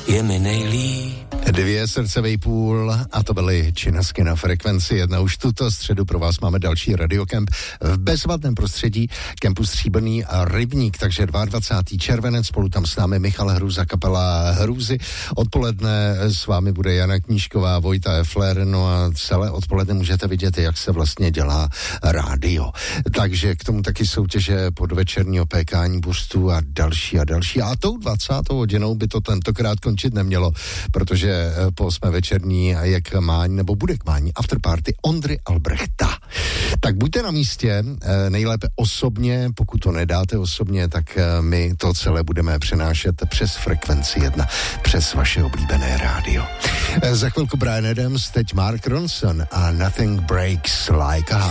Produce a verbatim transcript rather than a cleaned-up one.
je mi nejlíp. Dvě srdce vejpůl a to byly Činasky na frekvenci jedna. Už tuto středu pro vás máme další radiokemp v bezvadném prostředí kempu Stříbrný rybník, takže dvacátého druhého červenec, spolu tam s námi Michal Hruza, kapela Hrůzy. Odpoledne s vámi bude Jana Knížková, Vojta Efler, no a celé odpoledne můžete vidět, jak se vlastně dělá rádio. Takže k tomu taky soutěže podvečerního pékání burstů a další a další. A tou dvacátou hodinou by to tentokrát končit nemělo, protože po osmé večerní je k mání, nebo bude k mání afterparty Ondry Albrechta. Tak buďte na místě, nejlépe osobně, pokud to nedáte osobně, tak my to celé budeme přenášet přes frekvenci jedna, přes vaše oblíbené rádio. Za chvilku Bryan Adams, teď Mark Ronson a Nothing Breaks Like a Heart.